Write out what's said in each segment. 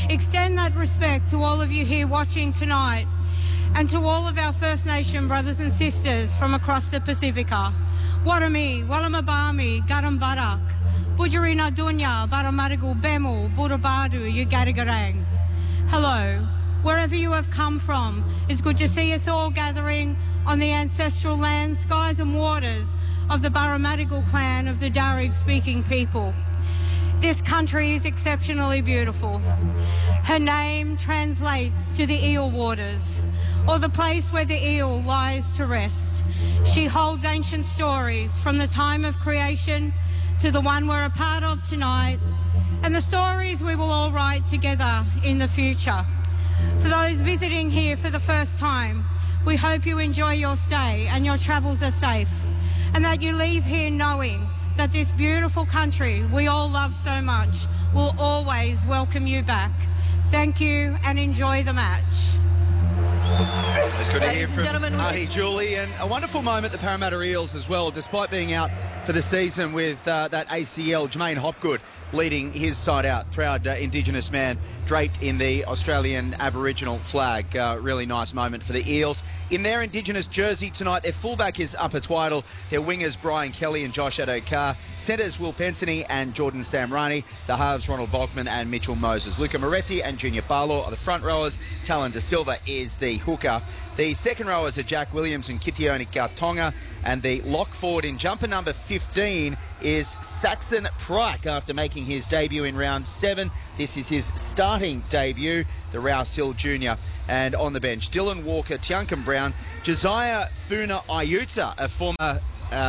extend that respect to all of you here watching tonight and to all of our First Nation brothers and sisters from across the Pacifica. Warami, Walamabami, Garambarak, Budjarina Dunya, Baramarigal Bemu, Burabadu, Yugarigarang. Hello, wherever you have come from, it's good to see us all gathering on the ancestral land, skies and waters of the Baramarigal clan of the Darug-speaking people. This country is exceptionally beautiful. Her name translates to the eel waters, or the place where the eel lies to rest. She holds ancient stories from the time of creation to the one we're a part of tonight, and the stories we will all write together in the future. For those visiting here for the first time, we hope you enjoy your stay and your travels are safe, and that you leave here knowing that this beautiful country we all love so much will always welcome you back. Thank you and enjoy the match. It's good to hear from Ahi Julie, and a wonderful moment, the Parramatta Eels as well, despite being out for the season with that ACL. Jermaine Hopgood leading his side out, proud Indigenous man draped in the Australian Aboriginal flag. Really nice moment for the Eels. In their Indigenous jersey tonight, their fullback is Upper Twiddle, their wingers Brian Kelly and Josh Addo-Carr, centres Will Pensany and Jordan Samrani, the halves Ronald Volkman and Mitchell Moses. Luca Moretti and Junior Barlow are the front rowers. Talon De Silva is the hooker. The second rowers are Jack Williams and Kitioni Kartonga, and the lock forward in jumper number 15 is Saxon Pryke after making his debut in round 7. This is his starting debut, the Rouse Hill Junior. And on the bench, Dylan Walker, Tiankum Brown, Josiah Funa Ayuta, a former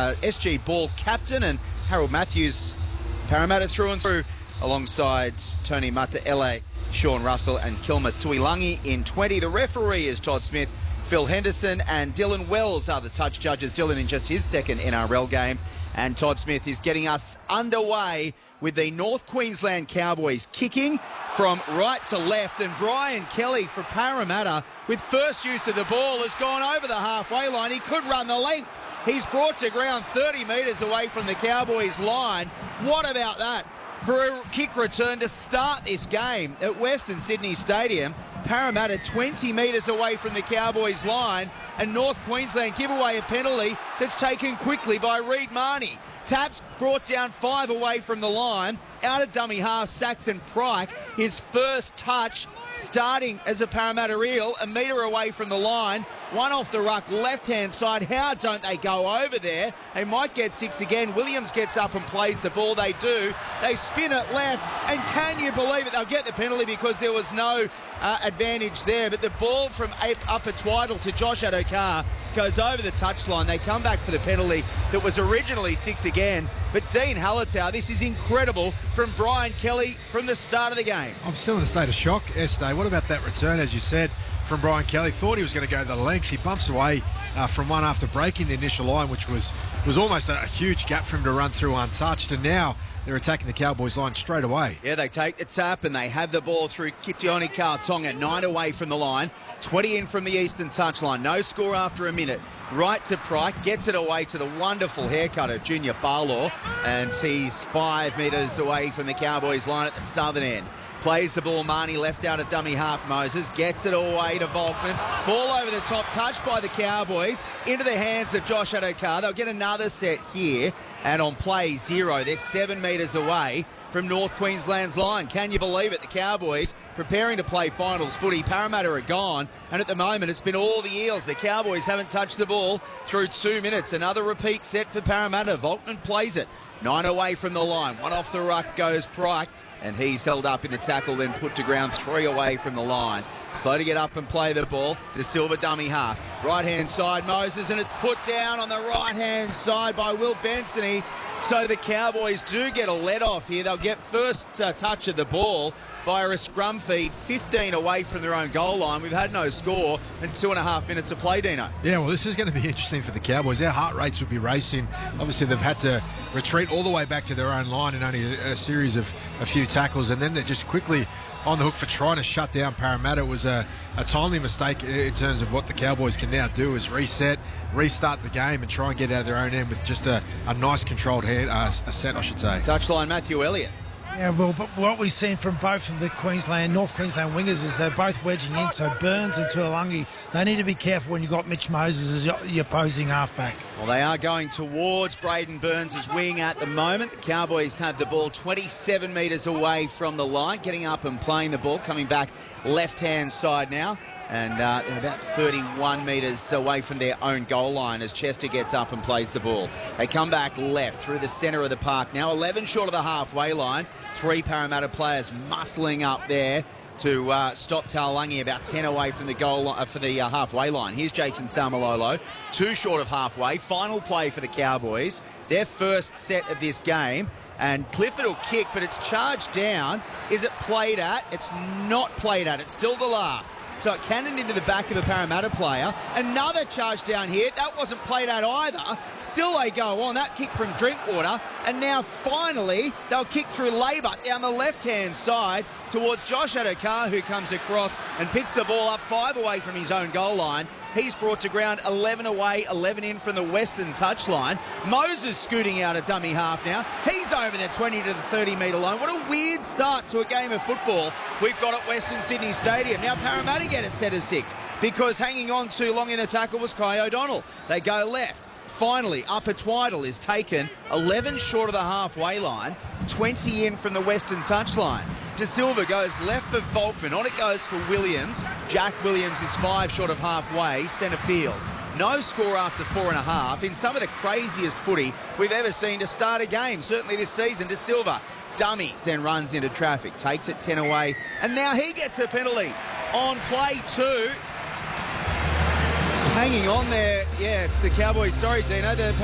SG Ball captain, and Harold Matthews, Parramatta through and through, alongside Tony Mataele, Sean Russell and Kilma Tuilangi in 20. The referee is Todd Smith. Phil Henderson and Dylan Wells are the touch judges. Dylan in just his second NRL game. And Todd Smith is getting us underway with the North Queensland Cowboys kicking from right to left. And Brian Kelly for Parramatta, with first use of the ball, has gone over the halfway line. He could run the length. He's brought to ground 30 metres away from the Cowboys line. What about that? For a kick return to start this game at Western Sydney Stadium. Parramatta 20 metres away from the Cowboys line, and North Queensland give away a penalty that's taken quickly by Reed Marnie. Taps brought down 5 away from the line. Out of dummy half, Saxon Pryke, his first touch starting as a Parramatta Eel, a metre away from the line. One off the ruck, left-hand side. How don't they go over there? They might get 6 again. Williams gets up and plays the ball. They do. They spin it left, and can you believe it? They'll get the penalty because there was no advantage there. But the ball from Upper Twiddle to Josh Addo-Carr goes over the touchline. They come back for the penalty that was originally 6 again. But Dean Hallertau, this is incredible from Brian Kelly from the start of the game. I'm still in a state of shock, Estee. What about that return, as you said, from Brian Kelly? Thought he was going to go the length. He bumps away from one after breaking the initial line, which was almost a huge gap for him to run through untouched. And now they're attacking the Cowboys line straight away. Yeah, they take the tap and they have the ball through Kitioni Kartonga, 9 away from the line, 20 in from the eastern touchline. No score after a minute. Right to Pryke, gets it away to the wonderful haircut of Junior Barlow, and he's 5 metres away from the Cowboys line at the southern end. Plays the ball, Marnie left out of dummy half. Moses gets it away to Volkman. Ball over the top, touched by the Cowboys, into the hands of Josh Addo-Carr. They'll get another set here, and on play 0, they're 7 metres away from North Queensland's line. Can you believe it? The Cowboys preparing to play finals footy. Parramatta are gone, and at the moment it's been all the Eels. The Cowboys haven't touched the ball through 2 minutes. Another repeat set for Parramatta. Volkman plays it. 9 away from the line. One off the ruck goes Pryke, and he's held up in the tackle, then put to ground 3 away from the line. Slow to get up and play the ball. De Silva dummy half. Right-hand side, Moses, and it's put down on the right-hand side by Will Bensony. So the Cowboys do get a let-off here. They'll get first touch of the ball via a scrum feed, 15 away from their own goal line. We've had no score and 2.5 minutes of play, Dino. Yeah, well, this is going to be interesting for the Cowboys. Their heart rates would be racing. Obviously, they've had to retreat all the way back to their own line in only a series of a few tackles, and then they're just quickly on the hook for trying to shut down Parramatta. It was a timely mistake in terms of what the Cowboys can now do is restart the game and try and get out of their own end with just a nice controlled set, I should say. Touchline, Matthew Elliott. Yeah, well, but what we've seen from both of the North Queensland wingers is they're both wedging in. So Burns and Tuilagi, they need to be careful when you've got Mitch Moses as your opposing halfback. Well, they are going towards Braden Burns' wing at the moment. The Cowboys have the ball 27 metres away from the line, getting up and playing the ball, coming back left-hand side now. And they're about 31 metres away from their own goal line as Chester gets up and plays the ball. They come back left through the centre of the park now, 11 short of the halfway line. 3 Parramatta players muscling up there to stop Taulagi, about 10 away from the goal for the halfway line. Here's Jason Taumalolo, 2 short of halfway. Final play for the Cowboys, their first set of this game. And Clifford will kick, but it's charged down. Is it played at? It's not played at. It's still the last. So it cannoned into the back of a Parramatta player. Another charge down here. That wasn't played out either. Still they go on. That kick from Drinkwater. And now finally they'll kick through Labour down the left-hand side towards Josh Adokar, who comes across and picks the ball up 5 away from his own goal line. He's brought to ground 11 away, 11 in from the western touchline. Moses scooting out a dummy half now. He's over the 20 to the 30 metre line. What a weird start to a game of football we've got at Western Sydney Stadium. Now Parramatta get a set of 6 because hanging on too long in the tackle was Kai O'Donnell. They go left. Finally, Upper Twiddle is taken 11 short of the halfway line, 20 in from the western touchline. De Silva goes left for Volkman. On it goes for Williams. Jack Williams is 5 short of halfway, centre field. No score after 4.5 in some of the craziest footy we've ever seen to start a game, certainly this season. De Silva dummies, then runs into traffic, takes it 10 away, and now he gets a penalty on play 2. Hanging on there, yeah, the Cowboys, sorry Dino, the